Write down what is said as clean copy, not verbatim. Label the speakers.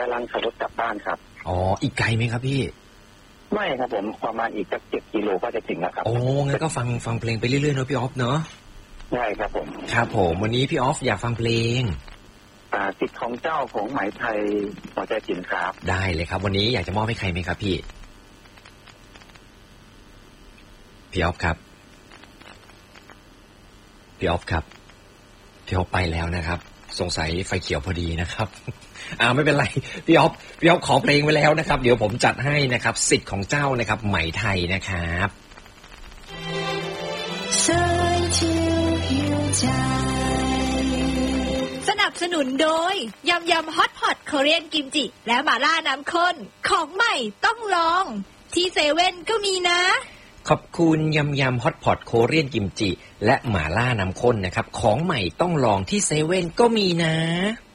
Speaker 1: กำลังขับรถกลับบ้านครับ
Speaker 2: อ๋ออีกไกลไหมครับพี่
Speaker 1: ไม่ครับผมประมาณอีกสัก7 กิโลก็จะถึงแล้วครับ
Speaker 2: โอ้งั้นก็ฟังเพลงไปเรื่อยๆเนาะพี่ออฟเนาะ
Speaker 1: ใช่ครับผม
Speaker 2: ครับผมวันนี้พี่ออฟอยากฟังเพลง
Speaker 1: สิทธิ์ของเจ้าของไหมไทยหัวใจศิลป์ครับ
Speaker 2: ได้เลยครับวันนี้อยากจะมอบให้ใครไหมครับพี่ออฟครับพี่ออฟครับพี่ออฟไปแล้วนะครับสงสัยไฟเขียวพอดีนะครับไม่เป็นไรพี่ออฟขอเพลงไว้แล้วนะครับเดี๋ยวผมจัดให้นะครับสิทธิ์ของเจ้านะครับไหมไทยนะครับ
Speaker 3: สนับสนุนโดยยำฮอตพอตโคเรียนกิมจิและหม่าล่าน้ำข้นของใหม่ต้องลองที่เซเว่นก็มีนะ
Speaker 2: ขอบคุณยำฮอตพอตโคเรียนกิมจิและหม่าล่าน้ำข้นนะครับของใหม่ต้องลองที่เซเว่นก็มีนะ